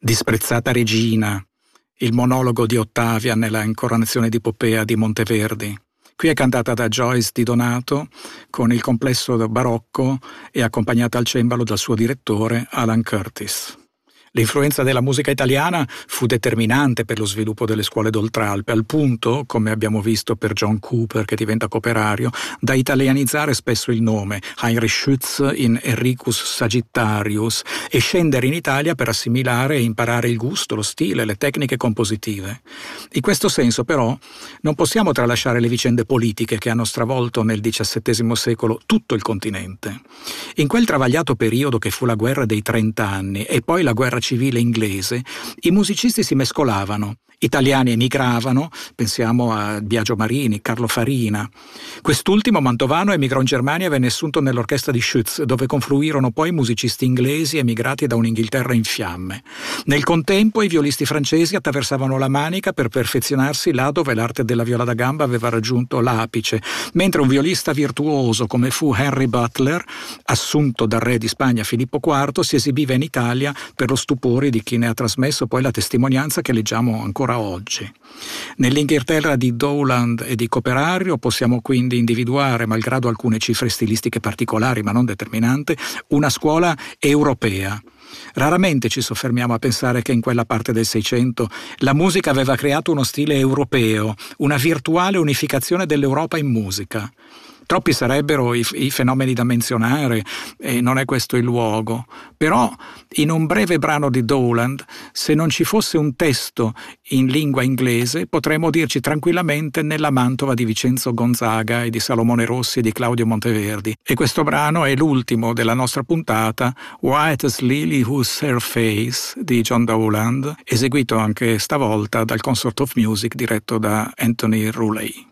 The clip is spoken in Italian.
Disprezzata regina, il monologo di Ottavia nella Incoronazione di Poppea di Monteverdi. Qui è cantata da Joyce Di Donato con il complesso barocco e accompagnata al cembalo dal suo direttore Alan Curtis. L'influenza della musica italiana fu determinante per lo sviluppo delle scuole d'Oltralpe, al punto, come abbiamo visto per John Cooper che diventa cooperario, da italianizzare spesso il nome, Heinrich Schütz in Enricus Sagittarius, e scendere in Italia per assimilare e imparare il gusto, lo stile, le tecniche compositive. In questo senso, però, non possiamo tralasciare le vicende politiche che hanno stravolto nel XVII secolo tutto il continente. In quel travagliato periodo che fu la guerra dei 30 anni e poi la guerra civile inglese, i musicisti si mescolavano. Italiani emigravano, pensiamo a Biagio Marini, Carlo Farina. Quest'ultimo, mantovano, emigrò in Germania e venne assunto nell'orchestra di Schütz, dove confluirono poi musicisti inglesi emigrati da un'Inghilterra in fiamme. Nel contempo i violisti francesi attraversavano la Manica per perfezionarsi là dove l'arte della viola da gamba aveva raggiunto l'apice, mentre un violista virtuoso come fu Henry Butler, assunto dal re di Spagna Filippo IV, si esibiva in Italia per lo stupore di chi ne ha trasmesso poi la testimonianza che leggiamo ancora oggi. Nell'Inghilterra di Dowland e di Coperario possiamo quindi individuare, malgrado alcune cifre stilistiche particolari ma non determinante, una scuola europea. Raramente ci soffermiamo a pensare che in quella parte del Seicento la musica aveva creato uno stile europeo, una virtuale unificazione dell'Europa in musica. Troppi sarebbero i fenomeni da menzionare e non è questo il luogo. Però in un breve brano di Dowland, se non ci fosse un testo in lingua inglese, potremmo dirci tranquillamente nella Mantova di Vincenzo Gonzaga e di Salomone Rossi e di Claudio Monteverdi. E questo brano è l'ultimo della nostra puntata, White as Lily Whose Hair Face di John Dowland, eseguito anche stavolta dal Consort of Music diretto da Anthony Roulet.